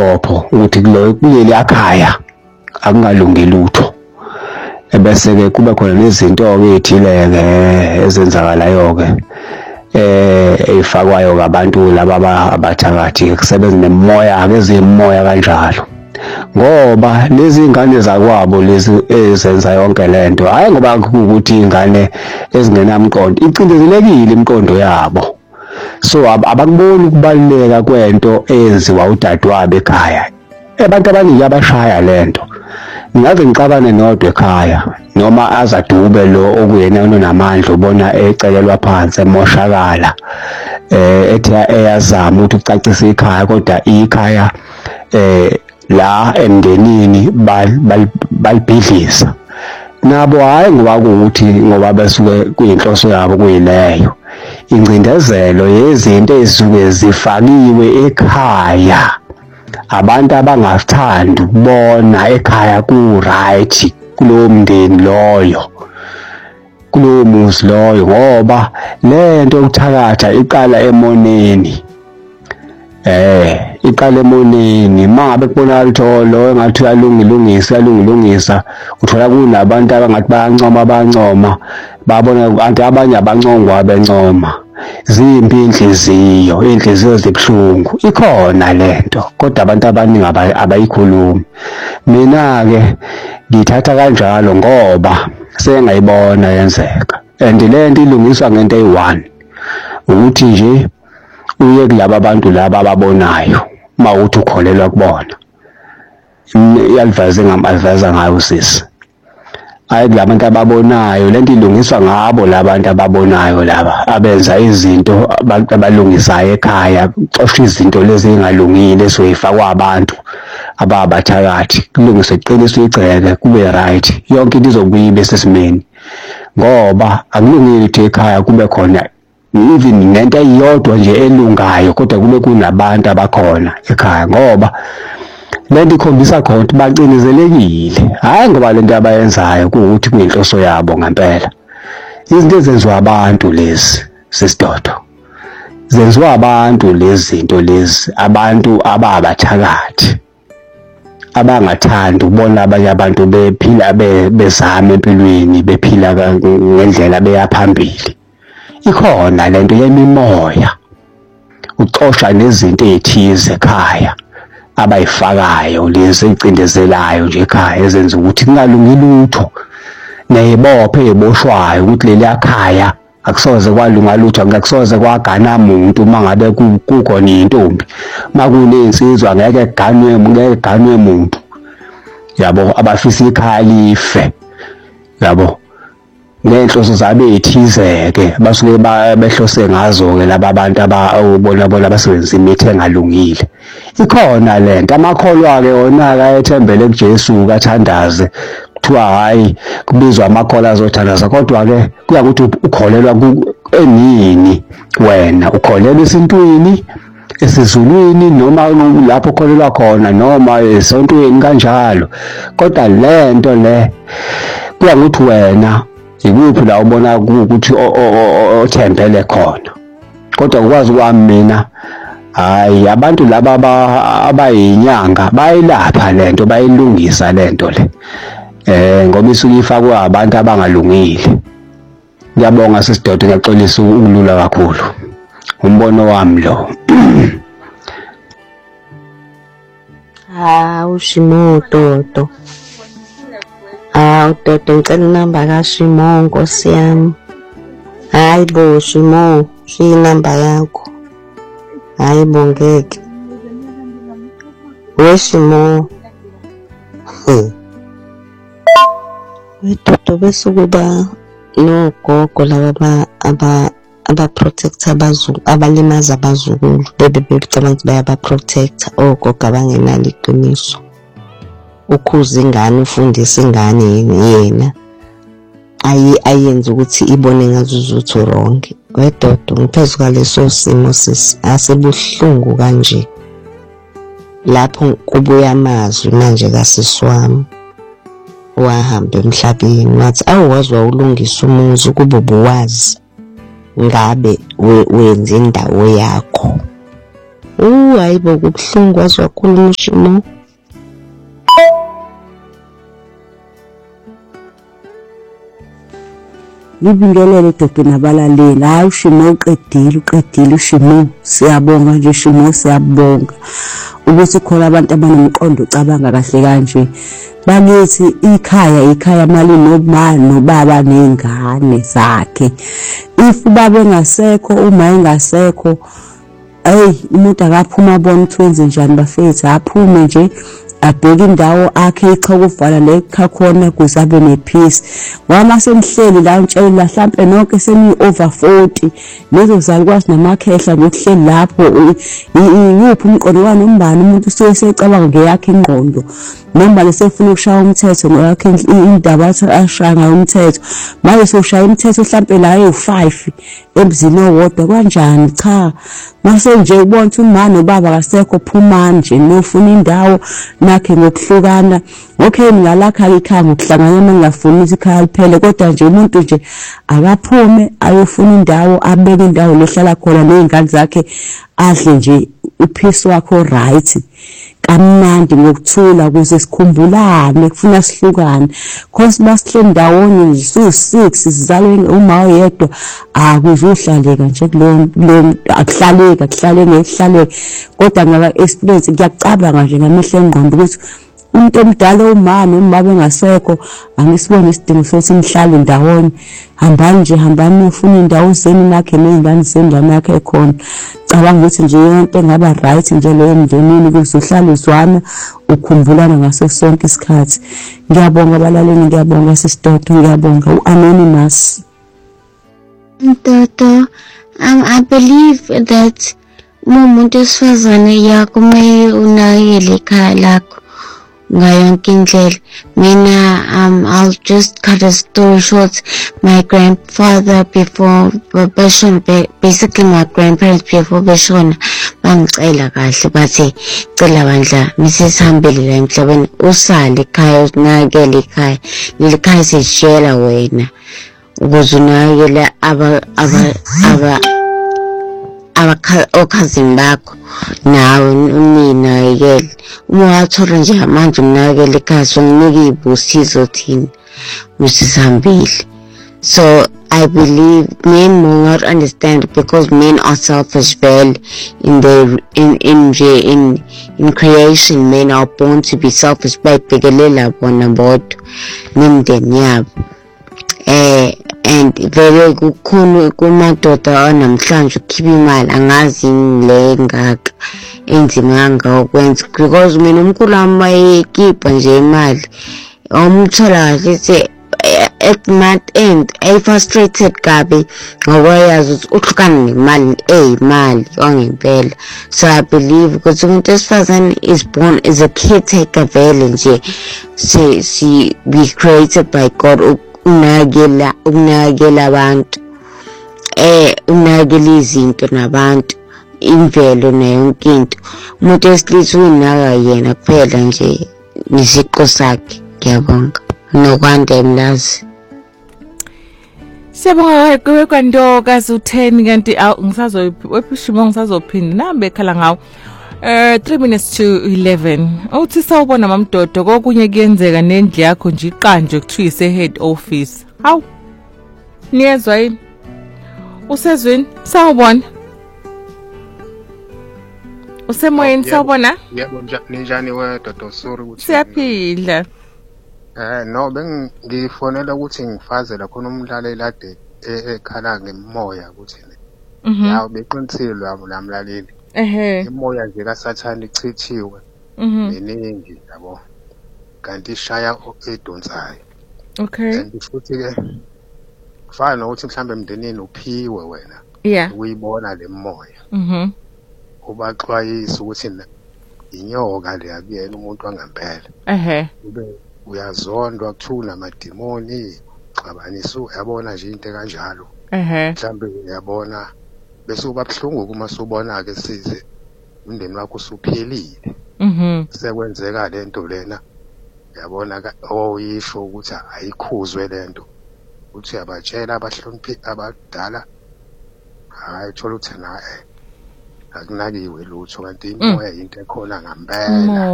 opho ukuthi kuleli akhaya akungalungi lutho. Ebese ke kuba khona nezinto ke ezithile-ke ezenzakalayo ke eyifakwayo ngabantu laba abathakathi kusebenza nemoya ke ezimoya kanjalo. Ngoba lezi ingane zakwabo lezi ezenza yonke lento hayi ngoba ukuthi ingane ezingenamqondo icindezelekile imiqondo yabo. So abakuboni ukubaluleka kwento eyenziwa udadewabo ekhaya. Abantu abaningi abashaya lento. Ngaze ngixabane nodwa ekhaya noma azadube lo okuyena onamandla ubona ecelelwa phansi emoshakala ethi eyazama ukuthi ucacise ikhaya kodwa ikhaya la emndenini balibhidlisa nabo hayi ngoba kuuthi ngoba basuke kuyinhloso yabo kuyileyo. Ingcindezelo yezinto ezisuke zifakiwe ekhaya. Abantu abangathandi ukubona ekhaya ku right kulowo mndeni loyo kulowo muzi loyo ngoba lento yokuthakatha iqala emoneni. Iqala emoneni mangabe kubonakala ukuthi lo engathi uyalungilungisa uthola kunabantu abangathi bayancoma babona anti abanye abancongwa bencoma. Zimbi inhliziyo zibuhlungu ikhona lento kodwa abantu abaningi abayikhulumi. Mina ke ngithatha kanjalo ngoba sengayibona yenzeka and lento ilungiswa ngento eyi-1 ukuthi nje uye kulabo abantu laba ababonayo mawuthi ukholelwa kubona. Iyaliveza ngamaveza ngayo sisi. Hayi kulabantu ababonayo lento ilungiswa ngabo labantu ababonayo laba abenza izinto abantu abalungisayo ekhaya xoshwa izinto lezi engalungile esoyifakwa abantu abathakathi kulungiswe iqiniso igceke kube right yonke into izobuya ibe sesimeni ngoba akulungile ukuthi ekhaya kube khona even nento eyodwa nje elungayo kodwa kube kunabantu abakhona ekhaya ngoba lento ikhombisa khona ukuthi bacindezelekile hayi ngoba lento abayenzayo kuukuthi kuyinhloso yabo ngempela. Izinto ezenziwa abantu lezi sisidodo zenziwa abantu lezi zinto lezi abantu abathakathi abangathandi ukubona abanye abantu bephila bezama empilweni bephila ngendlela beya phambili. Ikhona lento yemimoya uxosha nezinto ezithize ekhaya abayifakayo lezi ezicindezelayo nje ekhaya ezenza ukuthi kungalungi lutho neyibophe eziboshwayo ukuthi leli akhaya akusoze kwalunga lutho akusoze kwagana umuntu mangabe kukhona intombi makunensizwa ngeke kuganwe umuntu yabo abafisa ikhaya life yabo ngenhloso zabo ezithizeke basuke behlose ngazo ke laba bantu ababona abasebenzisa imithi engalungile. Ikhona lento amakholwa ke wona ayethembele kuJesu kathandaze kuthiwa hayi kubizwa amakholwa azothandaza kodwa ke kuya ukuthi ukholelwa enini wena ukholelwa esintwini esizulwini noma lapho ukholelwa khona noma esontweni kanjalo kodwa lento le kuya ukuthi wena ikuphi la ubona ukuthi othembele khona kodwa ukwazi kwami mina hayi abantu laba abayinyanga bayilapha lento bayilungisa lento le ngoba isuke ifakwe abantu abangalungile. Ngiyabonga sisidoda ngiyaxolisa ukulula kakhulu umbono wami lo. Ushimo Toto. Toto ngicela inamba kaShimo Nkosi yami. Hayi bo Shimo, shiya inamba yakho. Hayi bo ngeke. Weshimo. Toto bese kuba nogogo laba aba-protector abalimaza abazukulu bebecabanga ukuthi bayaba-protector ogogo abangenalo iqiniso. Ukhuza ingane ufundisa ingane yena ayenza ukuthi ibone ngazuzutho wrong. Wedodo ngiphezu kwaleso simo sisi asebuhlungu kanje lapho kubuya amazwi manje kasisi wami wahamba emhlabeni wathi awuwazi wawulungisa umuzi ukuba ubuwazi ngabe wenza indawo yakho Hayibo kubuhlungu kwazwa kakhulu Shimo. Ngibingelele dodo nabalaleli. Hayi uShimo uqedile uShimo. Siyabonga nje Shimo, siyabonga ukuthi khona abantu abanomqondo ucabanga kahle kanje. Bakithi ikhaya mali nobaba nengane zakhe. If baba engasekho, uma engasekho, umuntu akaphuma abone ukuthi wenze njani bafethu, aphume nje abheke indawo akhe iqhakuvala le ekhakhona ukuze abe nepeace. Ngoba semhleli la ntshela mhlambe nonke semi over 40 lezo zalukwazi namakhehla nokuhleli lapho yiphi umqondo wanombani umuntu usuke secabanga ngeyakhe ingqondo noma lesefuna ukushaya umthetho ngoyakhe indaba ashaya ngayo umthetho manje soshaya umthetho mhlambe la u5 emzini owodwa kanjani cha mase nje ubona ukuthi umama nobaba kasekho phuma nje nofuna indawo nakhe ngokuhlukana. Okay, ngalakha ikhaya ngokuhlangana ngingafuni ikhaya liphele kodwa nje umuntu nje akaphume ayofuna indawo abeke indawo lehlala khona nezingane zakhe adle nje uphisi wakho right kamnandi ngokuthula ukuze sikhumbulane kufuna sihlukane cause basihle ndawonye su6 sizalwe uma oyedwa akuzuhlaleka nje kulo akuhlaleka ngehlaleke kodwa ngaka experience ngiyacabanga nje ngamehlo engqondo ukuthi umuntu omdala umama nobaba engasekho angisibone isidingo sokuthi nihlale ndawonye. Hambani ufuna indawo zenu nakhe nezingane zenu nakhe khona. Cabanga ukuthi nje yonke engaba right nje leyo emndenini ukuthi uhlale uzwana ukhumbulana ngaso sonke isikhathi. Ngiyabonga abalaleli, ngiyabonga sisidodo, ngiyabonga uAnonymous. Toto, I believe that umuntu esifazane yakumele unakekele ikhaya lakho ngayonke indlela. Mina I'll just cut a story short. My grandfather before basically my grandparents before beshona bangicela kahle bathi cela bandla misihambele la emhlabeni usale ekhaya usinakekele ikhaya leli khaya sishela wena ukuze unakekele okhazini bakho nawe uninakekele uma wathola nje manje unakekele ikhaya songinike ibusizo thina misihambile. So I believe men will not understand because men are selfish. Well, in creation, men are born to be selfish. Bayibhekelela bona bodwa nemndeni yabo. And vele kukhona kumadoda anamhlanje ukhipha imali angazi le ngaka enzima kangaka ukwenza because mina umkhulu wami ekhipha nje imali umthola kahle at month end frustrated kabi ngoba yazi ukuthi uhlukana nemali imali ongempela. So I believe ukuthi umuntu esifazane is born as a caretaker vele nje we created by God unakekela abantu unakekela izinto nabantu imvelo nayonke into. Umuntu wesilisa uyinaka yena kuphela nje nisiqo sakhe. Ngiyabonga nokwanda emlazi. Siyabonga kuwe kwandoka zu10 kanti ngisazophishimo ngisazophinda nambe ekhala ngawo 3 minutes to 11. Uthi sawubona mamdodo kokunye kuyenzeka nendle yakho nje iqanje kuthiwa ise head office. Hawu niyezwa yini usezweni sawubona usemoyeni sawubona. Yebo njani wedodo sorry ukuthi siyaphila. No bengifonela ukuthi ngifazela khona umlaleli ade ekhala ngemoya ukuthi yawo beqinisile lamlaleli imoya nje kaSathane ichithiwe eningi yabo kanti ishaya edonsayo. Okay. Kanti futhi ke kufana nokuthi mhlambe emndenini uphiwe wena uyibona le moya ubaxwayisa ukuthi inyoka le yakuyena umuntu wangempela ube uyazondwa kuthula amadimoni xabanisa uyabona nje into kanjalo mhlambe uyabona bese uba buhlungu kuma subona ke size umndeni wakho usuphelile sekwenzeka lento lena uyabona oyisho ukuthi ayikhuzwe lento uthi yabatshela abahloniphi abadala hayi thola ukuthi na akunakiwe lutho kanti imoya into ekhona ngempela.